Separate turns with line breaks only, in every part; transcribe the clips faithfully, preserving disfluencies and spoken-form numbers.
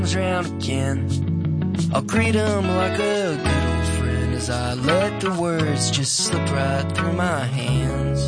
comes round again, I'll greet him like a good old friend as I let the words just slip right through my hands.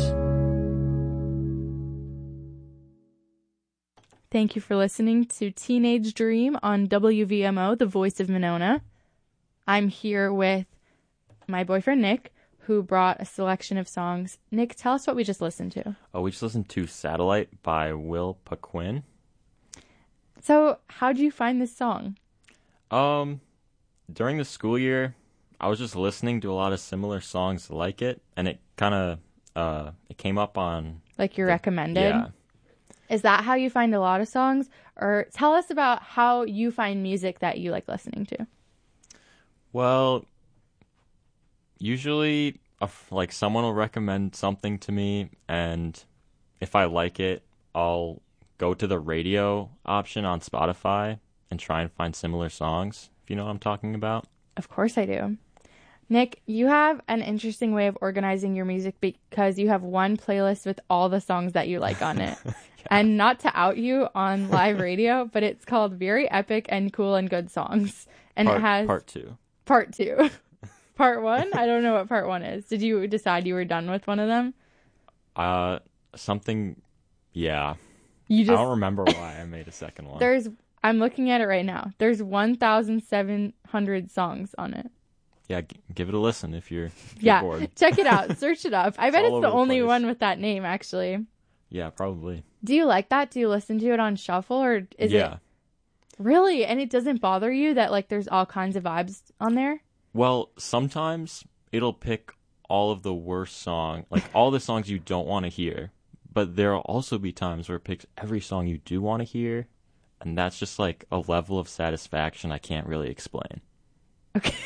Thank you for listening to Teenage Dream on W V M O, the voice of Monona. I'm here with my boyfriend, Nick, who brought a selection of songs. Nick, tell us what we just listened to.
Oh, we just listened to Satellite by Will Paquin.
So, how'd you find this song?
Um, during the school year, I was just listening to a lot of similar songs like it, and it kind of, uh, it came up on...
Like you're
the,
recommended?
Yeah.
Is that how you find a lot of songs? Or tell us about how you find music that you like listening to.
Well... Usually, uh, like, someone will recommend something to me, and if I like it, I'll go to the radio option on Spotify and try and find similar songs, if you know what I'm talking about.
Of course I do. Nick, you have an interesting way of organizing your music because you have one playlist with all the songs that you like on it. Yeah. And not to out you on live radio, but it's called Very Epic and Cool and Good Songs. And
part,
it has...
Part two.
Part two. Part one? I don't know what part one is. Did you decide you were done with one of them?
Uh, something, yeah.
You just...
I don't remember why I made a second one.
There's, I'm looking at it right now. There's one thousand seven hundred songs on it.
Yeah, g- give it a listen if you're, if
yeah,
you're bored.
Check it out. Search it up. I
it's
bet it's the,
the
only
place.
one with that name, actually.
Yeah, probably.
Do you like that? Do you listen to it on shuffle, or is
yeah.
it... Really? And it doesn't bother you that, like, there's all kinds of vibes on there?
Well, sometimes it'll pick all of the worst song, like all the songs you don't want to hear. But there'll also be times where it picks every song you do want to hear. And that's just like a level of satisfaction I can't really explain.
Okay.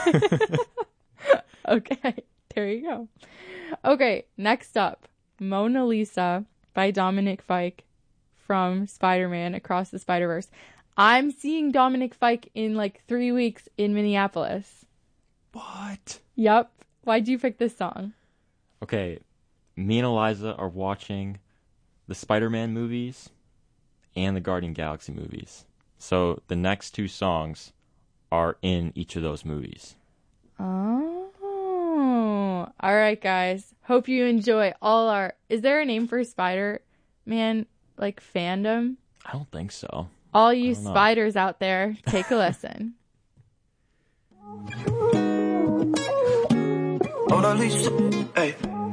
Okay. There you go. Okay. Next up, Mona Lisa by Dominic Fike from Spider-Man Across the Spider-Verse. I'm seeing Dominic Fike in like three weeks in Minneapolis.
What?
Yep. Why'd you pick this song?
Okay, me and Eliza are watching the Spider-Man movies and the Guardian Galaxy movies. So the next two songs are in each of those movies.
Oh. All right, guys. Hope you enjoy all our... Is there a name for Spider-Man, like, fandom?
I don't think so.
All you spiders out there, take a listen.
Mona Lisa, hey,